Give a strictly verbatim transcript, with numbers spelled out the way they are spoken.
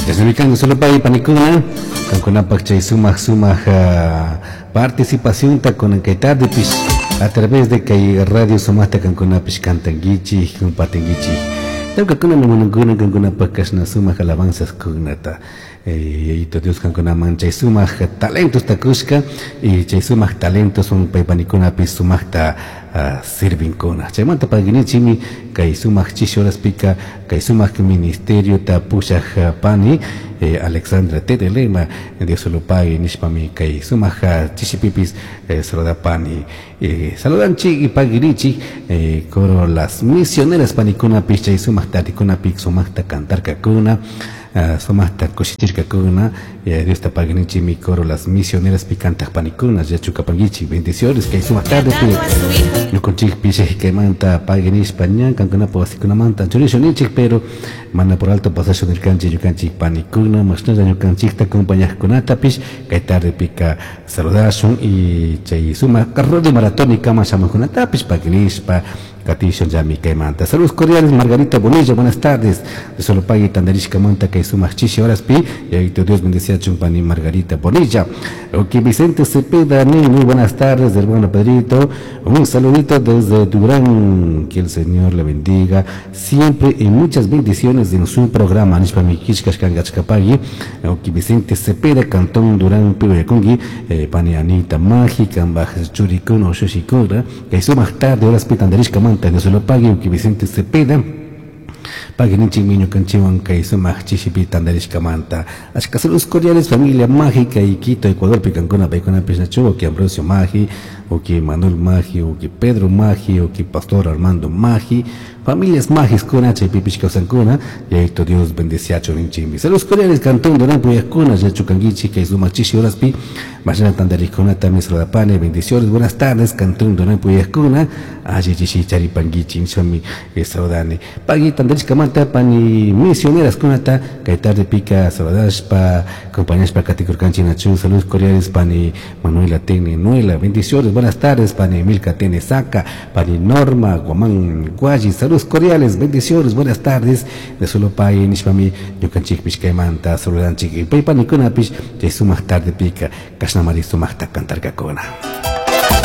Desde mi canto solo para panicuna, con una pacha suma suma participación ta con que tarde pis a través de que radio somasta con una pis cantan gichi con patengichi. Tengo que con una manunguna con una pacas na suma alabanzas con nata. Y todo Dios con una mancha suma talentos ta cusca y chay suma talentos son pa panicuna pis suma ta sirvin cona. Chay manta para ginichi mi que suma chichoras pica que suma ministerio ta pusha pani Eh, Alexandra Tetelema, Dios se lo pague, Nishpami, Kai, Sumaja, Chichipipis, eh, Saludapani, eh, Saludanchi y Pagirichi, eh, coro las misioneras panicuna picha y Sumachta, Ticuna Pix, Sumachta, Cantar Cacuna, uh, Sumachta, Cochichir Cacuna, eh, Dios te paginichi, mi coro las misioneras picantas panicunas, Yachucapangichi, bendiciones, que Sumachta de Pie, no conchig piche que manta paginish pañan, Cancuna Posicuna Manta, Chorichonichik, pero manda por alto pasaje del canchi, Yucanchi panicuna, más nada Yucanchik, te acompañas con Atapis, que tarde pica saludación y chay suma carro de maratónica, más llama con Atapis, paginish, pa Catishon Yami Caimanta. Saludos cordiales, Margarita Bonilla, buenas tardes. De solo pague Tandarish Camanta, que suma chichi horas pi, y ahí tu Dios bendice Chumpani Margarita Bonilla. Ok, Vicente Cepeda, muy buenas tardes, hermano Pedrito. Un saludito desde Durán, que el Señor le bendiga siempre y muchas bendiciones en su programa. Nishpami Kishkash Kangachkapagi. Ok, Vicente Cepeda, Cantón Durán, Piroyakungi, eh, Pani Anita Mágica, Bajas Churikuno, Shoshikura, que suma tarde horas pi Tandarish Camanta. Dios se lo pague, que Vicente Cepeda pague ni chimiño canchiwan que hizo más chichipi tandarish camanta. Así saludos cordiales, familia mágica y Quito, Ecuador, Picancona, Pecona, Pisnacho, que Ambrosio Magi, o que Manuel Magi, o que Pedro Magi, o que Pastor Armando Magi, familias magis con H y Pipichka Sancona, y ahí todo Dios bendice a Chorinchimbi. Saludos cordiales, Cantón Durán, Puyacuna, Yachucanguichi, que hizo más chichi horas pi, Mañana Tandaricona, también Srodapane, bendiciones, buenas tardes, Cantón Durán, Puyacuna, Ayichichi, Charipanguichi, Insomi, Saudane, Pagui, Tandarish Camanta, Pani, Misioneras Conata, que tarde pica, Saudash, pa, compañías para Caticurcanchi Nachu, saludos cordiales, Pani, Manuela Tene, Nuela, bendiciones, buenas tardes, Pani, Milka Tene Saca, Pani Norma, Guamán, Guayi, saludos cordiales, bendiciones, buenas tardes, de solo pay, Nishpami, Yucanchik Pishkaimanta, Saludanchik, y Pay Panicona Pish, que suma tarde pica, Kashnamari sumachta cantar cacona.